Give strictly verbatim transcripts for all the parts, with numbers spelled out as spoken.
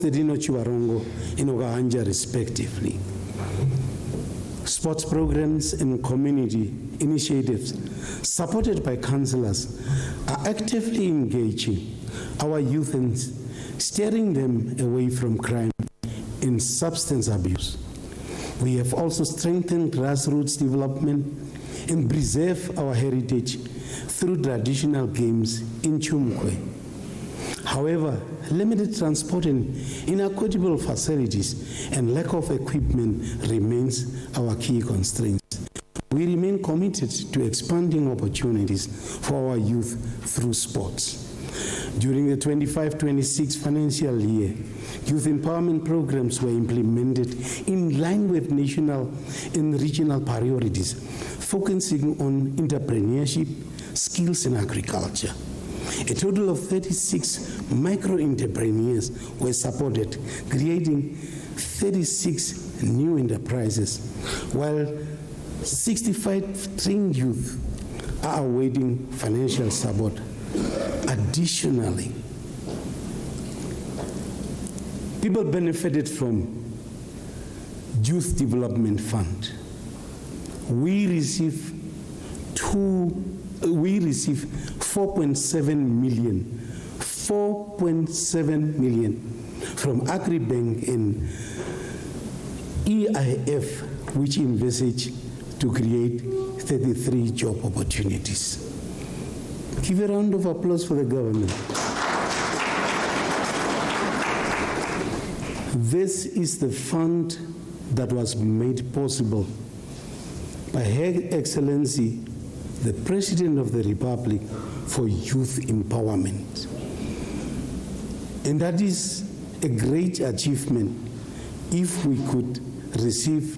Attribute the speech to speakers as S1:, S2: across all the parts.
S1: Dino Chiwarongo and Ogahanja respectively. Sports programs and community initiatives supported by councillors are actively engaging our youth and steering them away from crime and substance abuse. We have also strengthened grassroots development and preserve our heritage through traditional games in Chumkwe. However, limited transport and inequitable facilities and lack of equipment remains our key constraints. We remain committed to expanding opportunities for our youth through sports. During the twenty-five twenty-six financial year, youth empowerment programs were implemented in line with national and regional priorities, focusing on entrepreneurship, skills, and agriculture. A total of thirty-six micro-entrepreneurs were supported, creating thirty-six new enterprises, while sixty-five trained youth are awaiting financial support. Additionally, people benefited from Youth Development Fund. We receive two, we receive four point seven million, four point seven million from Agribank and E I F, which envisage to create thirty-three job opportunities. Give a round of applause for the government. This is the fund that was made possible by Her Excellency, the President of the Republic, for youth empowerment. And that is a great achievement if we could receive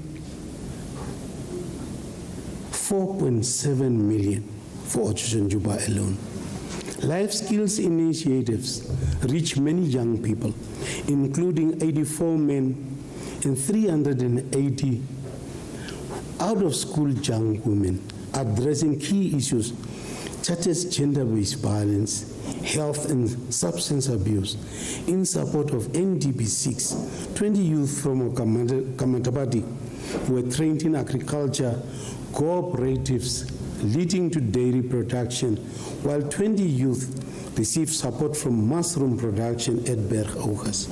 S1: four point seven million for Otjisanjuba alone. Life skills initiatives reach many young people, including eighty-four men and three hundred eighty out-of-school young women, addressing key issues such as gender-based violence, health and substance abuse. In support of N D P six, twenty youth from Kamatabadi were trained in agriculture cooperatives leading to dairy production, while twenty youth received support from mushroom production at Berg Ogas,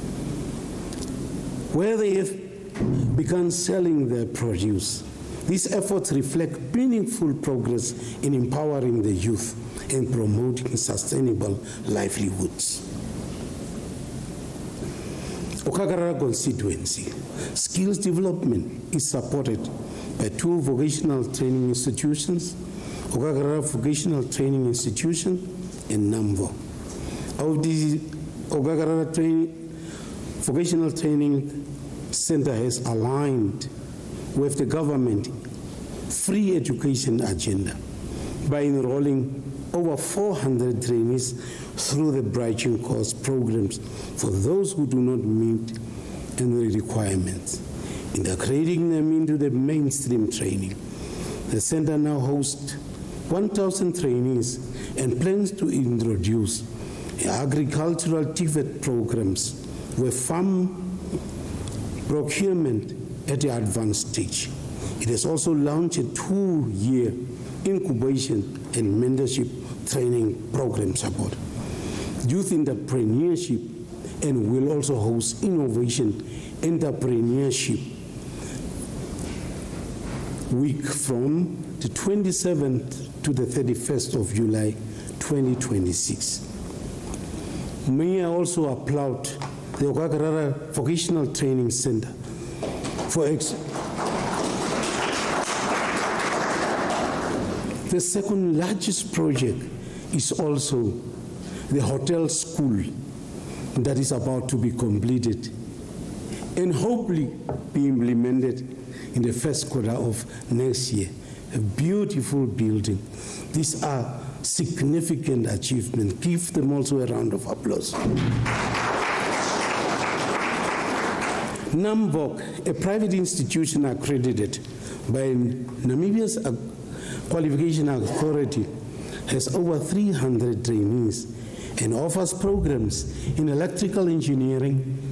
S1: where they have begun selling their produce. These efforts reflect meaningful progress in empowering the youth and promoting sustainable livelihoods. Okagarara constituency, skills development is supported by two vocational training institutions, Okagarara Vocational Training Institution and NAMVO. Of the Okagarara Training, Vocational Training Center has aligned with the government free education agenda by enrolling over four hundred trainees through the bridging course programs for those who do not meet any requirements, integrating them into the mainstream training. The center now hosts one thousand trainees and plans to introduce agricultural T V E T programs with farm procurement at the advanced stage. It has also launched a two-year incubation and mentorship training program support, youth entrepreneurship, and will also host innovation entrepreneurship week from the twenty-seventh to the thirty-first of July twenty twenty-six. May I also applaud the Okagarara Vocational Training Center for ex The second largest project is also the hotel school that is about to be completed and hopefully be implemented in the first quarter of next year. A beautiful building. These are significant achievements. Give them also a round of applause. NAMVOC, a private institution accredited by Namibia's Qualification Authority, has over three hundred trainees and offers programs in electrical engineering,